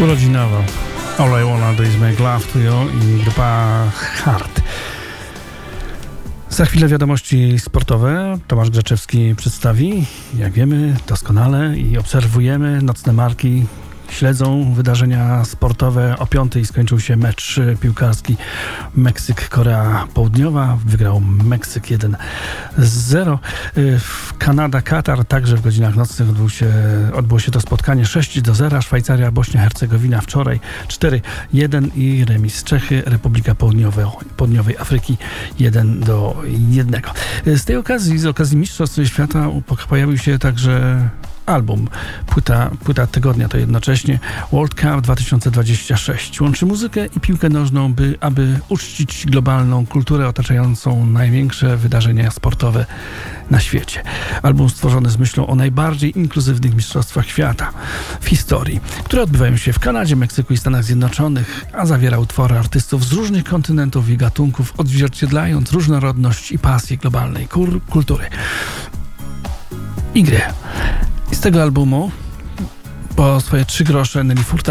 Urodzinowo All I Wanna Do Is Make Love To You i grupa Heart. Za chwilę wiadomości sportowe. Tomasz Grzeczewski przedstawi, jak wiemy doskonale i obserwujemy nocne marki, śledzą wydarzenia sportowe. O 5:00 skończył się mecz piłkarski Meksyk-Korea Południowa. Wygrał Meksyk 1-0. Kanada-Katar także w godzinach nocnych odbyło się to spotkanie 6-0. Szwajcaria-Bośnia-Hercegowina wczoraj 4-1 i remis Czechy, Republika Południowej Afryki 1-1. Z okazji Mistrzostw Świata pojawił się także album, płyta tygodnia to jednocześnie World Cup 2026. Łączy muzykę i piłkę nożną, aby uczcić globalną kulturę otaczającą największe wydarzenia sportowe na świecie. Album stworzony z myślą o najbardziej inkluzywnych mistrzostwach świata w historii, które odbywają się w Kanadzie, Meksyku i Stanach Zjednoczonych, a zawiera utwory artystów z różnych kontynentów i gatunków, odzwierciedlając różnorodność i pasję globalnej kultury i gry. Z tego albumu po swoje 3 grosze Nelly Furtado